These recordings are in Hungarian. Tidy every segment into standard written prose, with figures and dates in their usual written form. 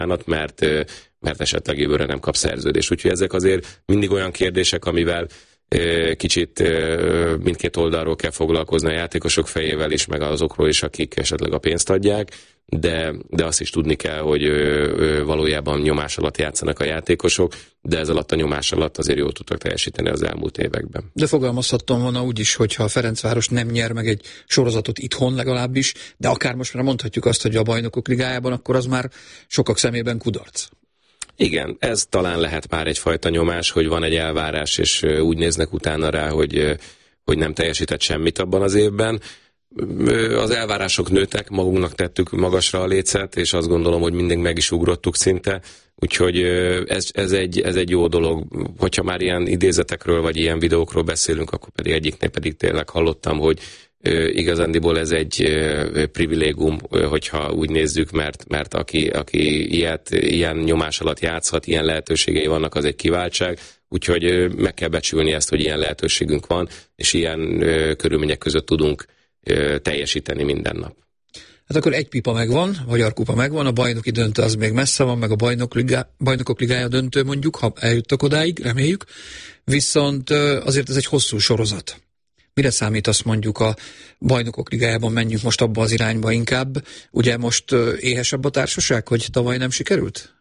mert esetleg jövőre nem kap szerződést. Úgyhogy ezek azért mindig olyan kérdések, amivel kicsit mindkét oldalról kell foglalkozni a játékosok fejével is, meg azokról is, akik esetleg a pénzt adják, de azt is tudni kell, hogy valójában nyomás alatt játszanak a játékosok, de ez alatt a nyomás alatt azért jól tudtak teljesíteni az elmúlt években. De fogalmazhattam volna úgy is, hogyha a Ferencváros nem nyer meg egy sorozatot itthon legalábbis, de akár most már mondhatjuk azt, hogy a Bajnokok Ligájában, akkor az már sokak szemében kudarc. Igen, ez talán lehet már egyfajta nyomás, hogy van egy elvárás, és úgy néznek utána rá, hogy nem teljesített semmit abban az évben. Az elvárások nőttek, magunknak tettük magasra a lécet, és azt gondolom, hogy mindig meg is ugrottuk szinte, úgyhogy ez egy jó dolog. Hogyha már ilyen idézetekről, vagy ilyen videókról beszélünk, akkor pedig egyiknél pedig tényleg hallottam, hogy igazándiból ez egy privilégium, hogyha úgy nézzük, mert aki ilyen nyomás alatt játszhat, ilyen lehetőségei vannak, az egy kiváltság, úgyhogy meg kell becsülni ezt, hogy ilyen lehetőségünk van, és ilyen körülmények között tudunk teljesíteni minden nap. Hát akkor egy pipa megvan, Magyar Kupa megvan, a bajnoki döntő az még messze van, meg a Bajnokok Ligája döntő mondjuk, ha eljuttak odáig, reméljük, viszont azért ez egy hosszú sorozat. Mire számít azt mondjuk a Bajnokok Ligájában, menjünk most abba az irányba inkább? Ugye most éhesebb a társaság, hogy tavaly nem sikerült?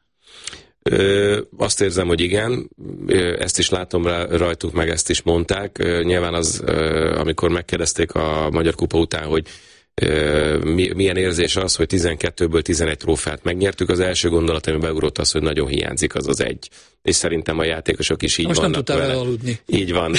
Azt érzem, hogy igen, ezt is látom rajtuk, meg ezt is mondták. Nyilván az, amikor megkérdezték a Magyar Kupa után, hogy milyen érzés az, hogy 12-ből 11 trófeát megnyertük, az első gondolat, ami beugrott az, hogy nagyon hiányzik az egy. És szerintem a játékosok is így most vannak nem vele. Aludni. Így van,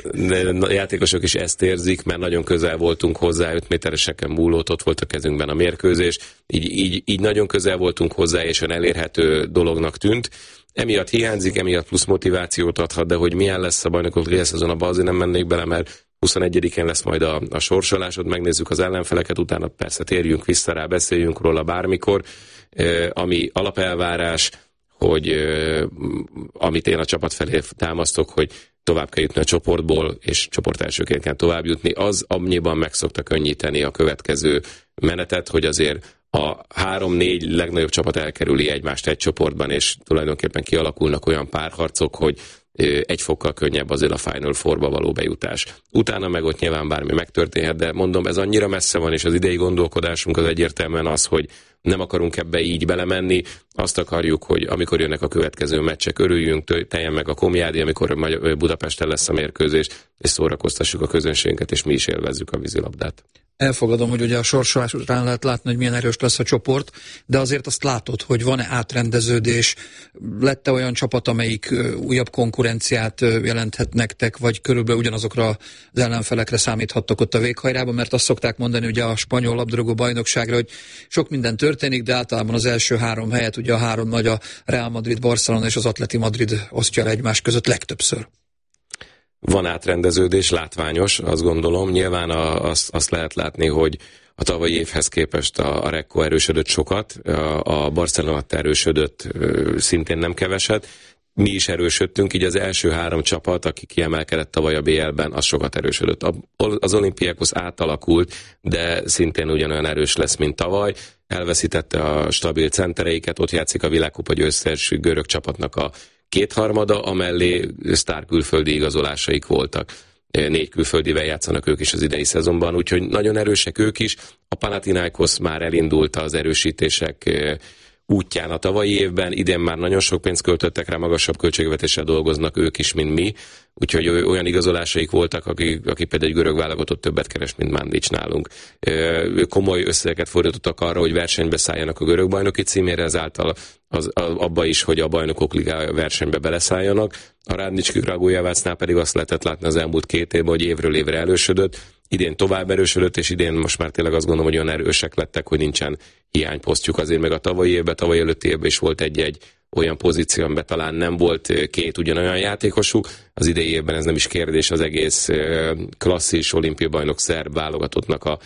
a játékosok is ezt érzik, mert nagyon közel voltunk hozzá, 5 métereseken múlott, ott volt a kezünkben a mérkőzés, így nagyon közel voltunk hozzá, és olyan elérhető dolognak tűnt. Emiatt hiányzik, emiatt plusz motivációt adhat, de hogy milyen lesz a Bajnokok Ligája szezon, abban azért nem mennék bele, mert 21-én lesz majd a sorsolásod, megnézzük az ellenfeleket, utána persze térjünk vissza rá, beszéljünk róla bármikor, ami alapelvárás, hogy amit én a csapat felé támasztok, hogy tovább kell jutni a csoportból, és csoport elsőként kell tovább jutni, az annyiban meg szokta könnyíteni a következő menetet, hogy azért a 3-4 legnagyobb csapat elkerüli egymást egy csoportban, és tulajdonképpen kialakulnak olyan párharcok, hogy egy fokkal könnyebb azért a Final Fourba való bejutás. Utána meg ott nyilván bármi megtörténhet, de mondom, ez annyira messze van, és az idei gondolkodásunk az egyértelműen az, hogy nem akarunk ebbe így belemenni, azt akarjuk, hogy amikor jönnek a következő meccsek, örüljünk, teljen meg a Komjádi, amikor Budapesten lesz a mérkőzés, és szórakoztassuk a közönségünket, és mi is élvezzük a vízilabdát. Elfogadom, hogy ugye a sorsolás után lehet látni, hogy milyen erős lesz a csoport, de azért azt látod, hogy van-e átrendeződés, lett-e olyan csapat, amelyik újabb konkurenciát jelenthet nektek, vagy körülbelül ugyanazokra az ellenfelekre számíthattok ott a véghajrában, mert azt szokták mondani ugye a spanyol labdarúgó bajnokságra, hogy sok minden történik, de általában az első 3 helyet ugye a 3 nagy, a Real Madrid, Barcelona és az Atleti Madrid osztja el egymás között legtöbbször. Van átrendeződés, látványos, azt gondolom. Nyilván azt lehet látni, hogy a tavalyi évhez képest a Recco erősödött sokat, a Barcelona erősödött szintén nem keveset. Mi is erősödtünk, így az első 3 csapat, aki kiemelkedett tavaly a BL-ben, az sokat erősödött. Az Olympiakos átalakult, de szintén ugyanolyan erős lesz, mint tavaly. Elveszítette a stabil centereiket, ott játszik a világkupa győztes görög csapatnak a 2/3, amellé sztár külföldi igazolásaik voltak. 4 külföldivel játszanak ők is az idei szezonban, úgyhogy nagyon erősek ők is. A Panathinaikos már elindult az erősítések útján a tavalyi évben, idén már nagyon sok pénzt költöttek rá, magasabb költségvetéssel dolgoznak ők is, mint mi, úgyhogy olyan igazolásaik voltak, aki például egy görög válogatott többet keres, mint Mandic nálunk. Komoly összegeket fordítottak arra, hogy versenybe szálljanak a görög bajnoki címére, ezáltal abba is, hogy a Bajnokok Ligája versenybe beleszálljanak. A Radnički Kragujevácnál pedig azt lehetett látni az elmúlt 2 évben, hogy évről évre erősödött, idén tovább erősödött, és idén most már tényleg azt gondolom, hogy olyan erősek lettek, hogy nincsen hiányposztjuk. Azért meg a tavalyi előtti évben is volt egy olyan pozíció, amiben talán nem volt 2 ugyanolyan játékosuk. Az idei évben ez nem is kérdés, az egész klasszis olimpiai bajnok szerb válogatottnak a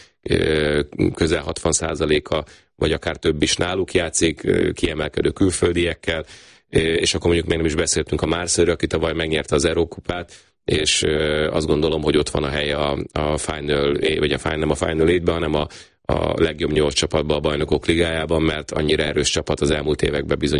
közel 60%-a, vagy akár több is náluk játszik, kiemelkedő külföldiekkel, és akkor mondjuk még nem is beszéltünk a Marseille-ről, aki tavaly megnyerte az Eurókupát, és azt gondolom, hogy ott van a helye a Final, vagy nem a Final 8-ben, hanem a legjobb 8 csapatba a Bajnokok Ligájában, mert annyira erős csapat az elmúlt években bizony